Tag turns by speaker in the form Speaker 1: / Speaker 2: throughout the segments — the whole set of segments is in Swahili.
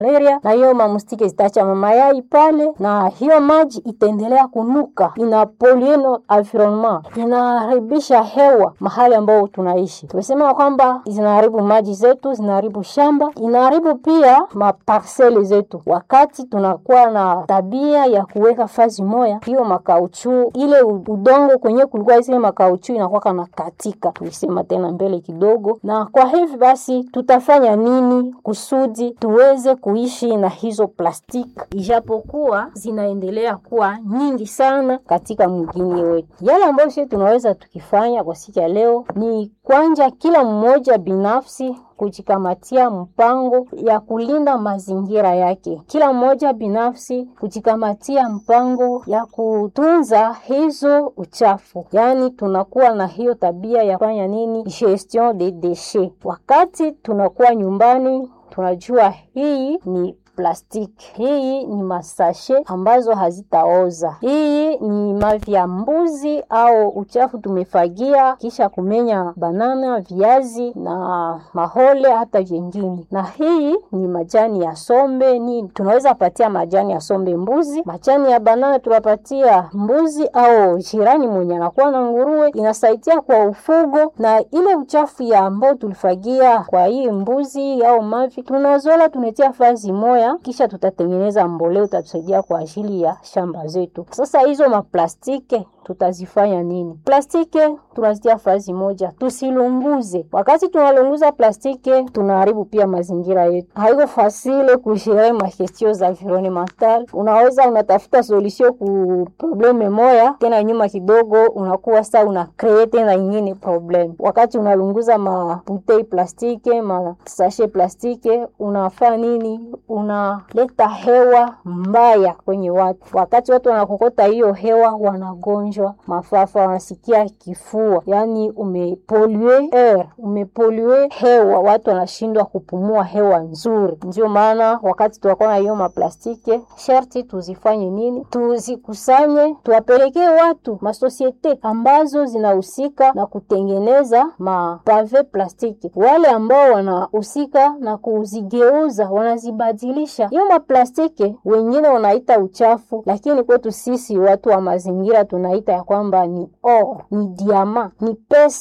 Speaker 1: malaria, na hiyo mamustike zitaacha mayai pale, na hiyo maji itaendelea kunuka, inapolluer environment, inaharibisha hewa mahali ambao tunaishi. Tumesema kwamba zinaharibu maji zetu, zinaharibu shamba, inaharibu pia maparcele zetu. Wakati tunakuwa na tabia ya kuweka fazi moya, hiyo makauchu, ile udongo kwenye kulikuwa ile makauchu inakuwa kana katika. Tulisema tena mbele kidogo. Na kwa hivi basi tutafanya nini kusudi tuweze kuishi na hizo plastiki, ijapokuwa zinaendelea kuwa nyingi sana katika mgini wetu? Yale ambayo sisi tunaweza tukifanya kwa siku ya leo ni kwanza kila mmoja binafsi kujikamatia mpango ya kulinda mazingira yake. Kila mmoja binafsi kujikamatia mpango ya kutunza hizo uchafu. Yani tunakuwa na hiyo tabia ya kufanya nini? Gestion des déchets. Wakati tunakuwa nyumbani, tunajua hii ni plastiki, hii ni masashe ambazo hazitaoza, hii ni mavi ya mbuzi au uchafu tumefagia kisha kumenya banana, viazi na mahole hata vingine, na hii ni majani ya sombe. Ni tunaweza patia majani ya sombe mbuzi, majani ya banana tunapatia mbuzi au jirani mwenye anakuwa na nguruwe, inasaidia kwa ufugo. Na ile uchafu ya ambao tulifagia kwa hii mbuzi au mavi tunazola tunetia fazi moya, kisha tutatengeneza mboleo itatusaidia kwa ajili ya shamba zetu. Sasa hizo maplastiki tutazifanya nini? Plastiki tunazitia fazi moja, tusilunguze. Wakati tunalunguza plastiki tunaharibu pia mazingira yetu. Haiko fasile kushire makestio za environmental. Unaweza unatafuta solution ku probleme moya, tena nyuma kidogo unakuwa sasa una create na nyingine problem. Wakati unalunguza mabutei plastiki, sachet plastiki, unafanya nini? Unaleta hewa mbaya kwenye watu. Wakati watu wanakokota hiyo hewa wanagonjwa mafafa, wanasikia kifua. Yani umepolluer air, umepolluer hewa, watu wanashindwa kupumua hewa nzuri. Ndio maana wakati tunakuwa na hiyo maplastiki, sharti tuzifanye nini? Tuzikusanye, tuwapelekee watu masosiete ambazo zinahusika na kutengeneza mapave plastiki. Wale ambao wanahusika na kuzigeuza, wanazibadilisha hiyo maplastiki, wengine wanaita uchafu, lakini kwetu sisi watu wa mazingira tunaita ya kwamba ni ore, ni diama, ni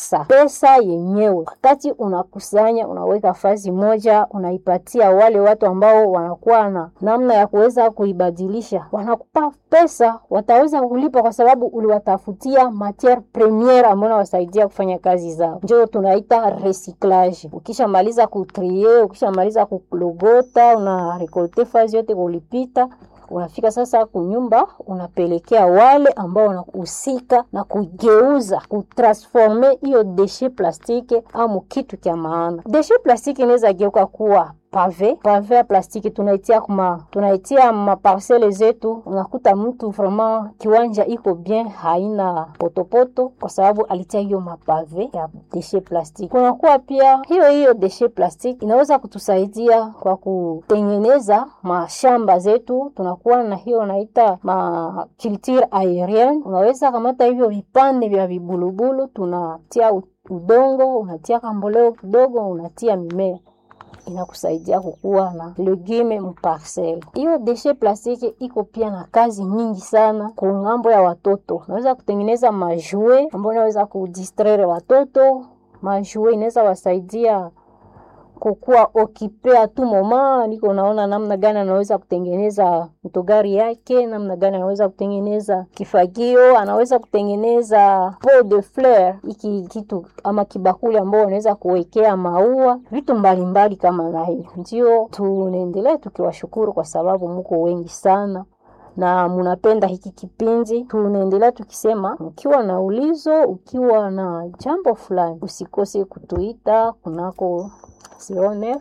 Speaker 1: pesa yenyewe. Wakati unakusanya, unaweka fazi moja, unaipatia wale watu ambao wanakuwa na namna ya kuweza kuibadilisha, wanakupa pesa, wataweza kulipa kwa sababu uliwatafutia matière première ambayo wasaidia kufanya kazi zao. Ndio tunaita recyclage. Ukishamaliza kutrier, ukishamaliza kulogota, una rekolte fazi yote kulipita, unafika sasa kunyumba, unapelekea wale ambao wanahusika na kugeuza, kutransformer hiyo déchet plastiki au kitu cha maana. Déchet plastiki inaweza geuka kuwa pave ya plastiki, tunaitia maparcele zetu. Unakuta mtu vraiment kiwanja iko bien, haina potopoto kwa sababu alitia hiyo mapave ya déchet plastiki. Kunakuwa pia hiyo déchet plastiki inaweza kutusaidia kwa kutengeneza mashamba zetu. Tunakuwa na hiyo naita culture aérienne. Unaweza kamata hivyo vipande vya vibulubulu, tunatia udongo, unatia kamboleo kidogo, unatia mimea, inakusaidia kukua na legume mparcelle. Hiyo déchet plastiki iko pia na kazi nyingi sana kwa ngambo ya watoto. Unaweza kutengeneza majouet ambayo unaweza kudistraire watoto. Majouet inaweza wasaidia kukua occupé tu moma. Niko naona namna gani anaweza kutengeneza mtogari yake, namna gani anaweza kutengeneza kifagio, anaweza kutengeneza pot de fleur, iki kitu ama kibakuli ambao unaweza kuwekea maua, vitu mbalimbali kama na hiyo. Ndio tunaendelea tukiwashukuru kwa sababu mko wengi sana na munapenda hiki kipindi. Tunaendelea tukisema ukiwa na ulizo, ukiwa na jambo fulani, usikose kutuita kunako 09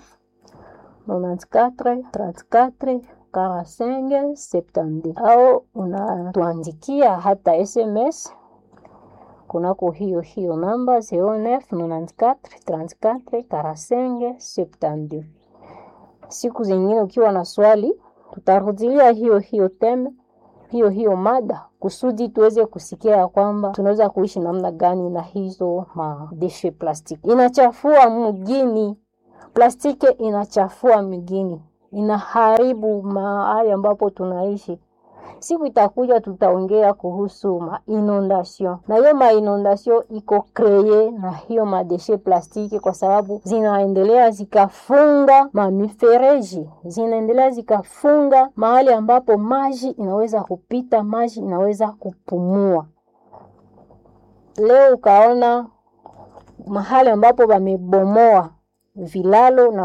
Speaker 1: 94 34 45 72 au unatuandikia hata SMS kunako hiyo namba 09 94 34 45 72. Siku zingine ukiwa na swali, tutarudilia hiyo teme, hiyo mada, kusudi tuweze kusikia kwamba tunaweza kuishi namna gani na hizo déchets plastiki. Inachafua mgini. Plastiki inachafua mgini. inaharibu mahali ambapo tunaishi. Siku itakuja tutaongea kuhusu inondation. Na hiyo inondation iko kreye na hiyo madeshe plastiki, kwa sababu zinaendelea zikafunga mifereji, zinaendelea zikafunga mahali ambapo maji inaweza kupita, maji inaweza kupumua. Leo ukaona mahali ambapo wamebomoa vilalo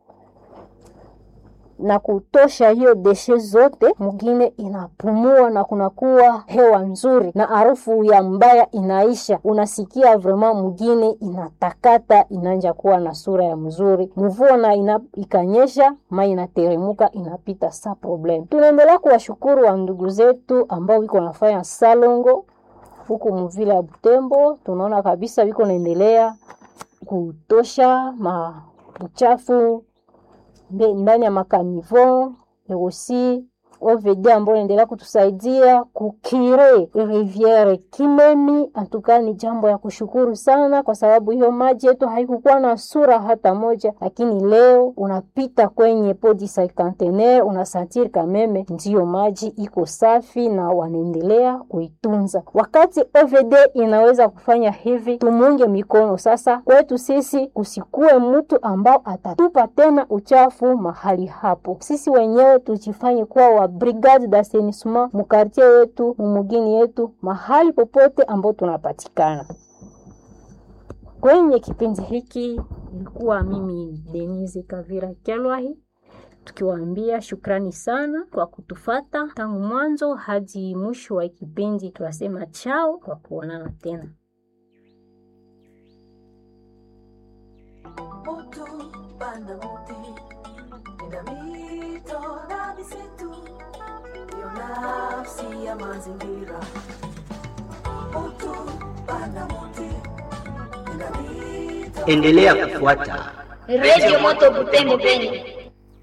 Speaker 1: na kutosha hiyo deshe zote, mwingine inapumua na kunakuwa hewa nzuri na harufu ya mbaya inaisha. Unasikia vraiment mwingine inatakata, inanja kuwa na sura ya mzuri. Mvua na ikanyesha, mai inateremuka, inapita sa problem. Tunaendelea kuwashukuru wa ndugu zetu ambao wiko wanafanya salongo huko mvila ya Butembo. Tunaona kabisa wiko naendelea kutosha uchafu ndani ya makanivo, aussi OVD ambao endelea kutusaidia kukire riviere Kimemi. Antuka ni jambo ya kushukuru sana, kwa sababu hiyo maji yetu haikukuwa na sura hata moja, lakini leo unapita kwenye podi cinquantenaire unasentir kameme ndio maji iko safi na wanaendelea kuitunza. Wakati OVD inaweza kufanya hivi, tumunge mikono sasa. Kwetu sisi kusikue mtu ambao atatupa tena uchafu mahali hapo. Sisi wenyewe tujifanye kuwa wa brigade d'assainissement mu quartier yetu, mugini yetu, mahali popote ambao tunapatikana. Kwenye kipindi hiki nilikuwa mimi Denise Kavira Kyalwahi, tukiwaambia shukrani sana kwa kutufata tangu mwanzo hadi mwisho wa kipindi. Tunasema chao, kwa kuonana tena.
Speaker 2: Moto banda muti inamito na misitu nafsi ya mazingira. Moto banda muti inamito.
Speaker 3: Endelea kufuata
Speaker 4: Radio Moto Butembo Beni.